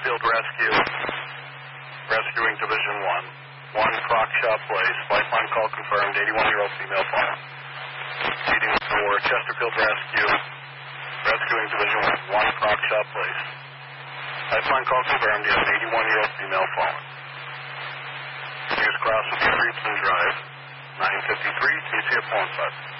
Chesterfield Rescue, rescuing Division 1. 1 Crock Shop Place, lifeline call confirmed, 81-year-old female phone. Meeting for Chesterfield Rescue, rescuing Division 1, 1 Crock Shop Place. Lifeline call confirmed, yes, 81-year-old female phone. Nearest cross will be Friedland Drive, 953, TC at phone 5.